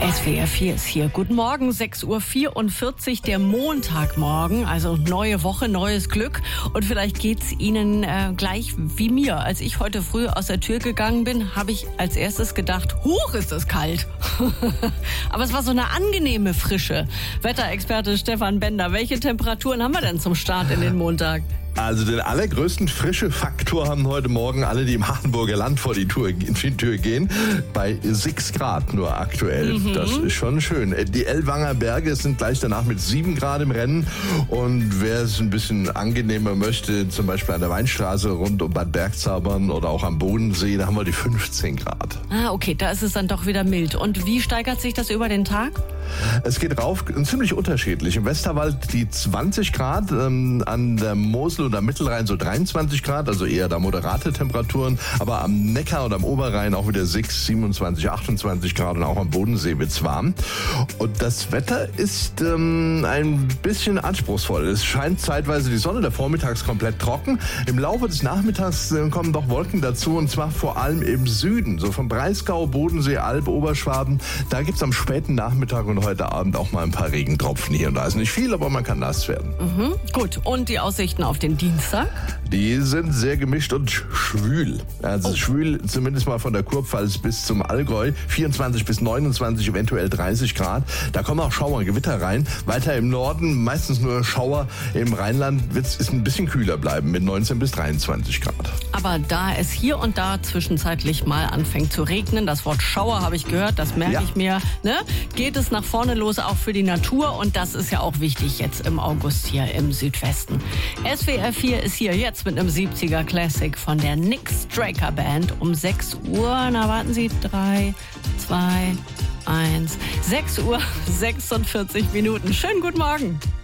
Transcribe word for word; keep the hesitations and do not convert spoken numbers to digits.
S W R vier ist hier. Guten Morgen, sechs Uhr vierundvierzig, der Montagmorgen. Also neue Woche, neues Glück. Und vielleicht geht's Ihnen äh, gleich wie mir. Als ich heute früh aus der Tür gegangen bin, habe ich als erstes gedacht, huch, ist das kalt. Aber es war so eine angenehme Frische. Wetterexperte Stefan Bender, welche Temperaturen haben wir denn zum Start in den Montag? Also den allergrößten frische Faktor haben heute Morgen alle, die im Hachenburger Land vor die Tür, die Tür gehen, bei sechs Grad nur aktuell. Mhm. Das ist schon schön. Die Ellwanger Berge sind gleich danach mit sieben Grad im Rennen. Und wer es ein bisschen angenehmer möchte, zum Beispiel an der Weinstraße rund um Bad Bergzabern oder auch am Bodensee, da haben wir die fünfzehn Grad. Ah, okay, da ist es dann doch wieder mild. Und wie steigert sich das über den Tag? Es geht rauf, ziemlich unterschiedlich. Im Westerwald die zwanzig Grad, ähm, an der Mosel und am Mittelrhein so dreiundzwanzig Grad, also eher da moderate Temperaturen. Aber am Neckar und am Oberrhein auch wieder sechs, siebenundzwanzig, achtundzwanzig Grad und auch am Bodensee wird's warm. Und das Wetter ist ähm, ein bisschen anspruchsvoll. Es scheint zeitweise die Sonne, der Vormittag ist komplett trocken. Im Laufe des Nachmittags äh, kommen doch Wolken dazu, und zwar vor allem im Süden, so vom Breisgau, Bodensee, Alb, Oberschwaben. Da gibt's am späten Nachmittag und heute Abend auch mal ein paar Regentropfen hier und da. Ist nicht viel, aber man kann nass werden. Mhm, gut, und die Aussichten auf den Dienstag? Die sind sehr gemischt und schwül. Also oh. schwül zumindest mal von der Kurpfalz bis zum Allgäu. vierundzwanzig bis neunundzwanzig, eventuell dreißig Grad. Da kommen auch Schauer und Gewitter rein. Weiter im Norden meistens nur Schauer. Im Rheinland wird es ein bisschen kühler bleiben mit neunzehn bis dreiundzwanzig Grad. Aber da es hier und da zwischenzeitlich mal anfängt zu regnen, das Wort Schauer habe ich gehört, das merke ja. ich mir, ne? Geht es nach vorne los, auch für die Natur, und das ist ja auch wichtig jetzt im August hier im Südwesten. S W R vier ist hier jetzt mit einem siebziger Classic von der Nick Straker Band um sechs Uhr. Na, warten Sie, drei, zwei, eins, sechs Uhr sechsundvierzig Minuten. Schönen guten Morgen.